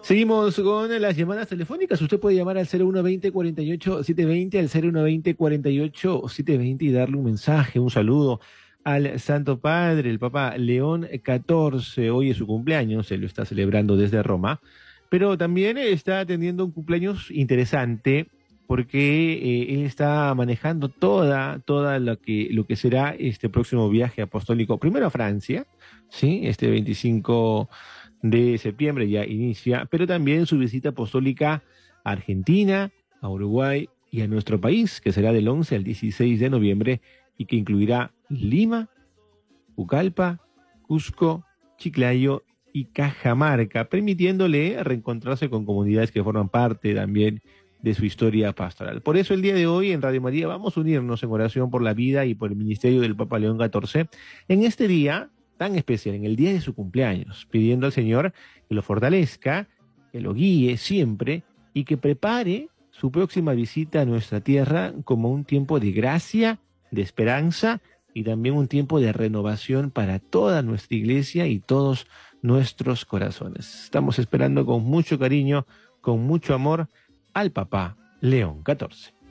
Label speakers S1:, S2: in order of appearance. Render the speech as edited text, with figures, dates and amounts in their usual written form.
S1: Seguimos con las llamadas telefónicas. Usted puede llamar al 0120 48 720, al 0120 48 720 y darle un mensaje, un saludo al Santo Padre, el Papa León XIV. Hoy es su cumpleaños, se lo está celebrando desde Roma, pero también está teniendo un cumpleaños interesante porque él está manejando toda lo que será este próximo viaje apostólico, primero a Francia, ¿sí? Este 25 de septiembre ya inicia, pero también su visita apostólica a Argentina, a Uruguay y a nuestro país, que será del 11 al 16 de noviembre y que incluirá Lima, Pucallpa, Cusco, Chiclayo y Cajamarca, permitiéndole reencontrarse con comunidades que forman parte también de su historia pastoral. Por eso el día de hoy en Radio María vamos a unirnos en oración por la vida y por el ministerio del Papa León XIV en este día tan especial, en el día de su cumpleaños, pidiendo al Señor que lo fortalezca, que lo guíe siempre y que prepare su próxima visita a nuestra tierra como un tiempo de gracia, de esperanza y también un tiempo de renovación para toda nuestra iglesia y todos nuestros corazones. Estamos esperando con mucho cariño, con mucho amor al Papa León XIV.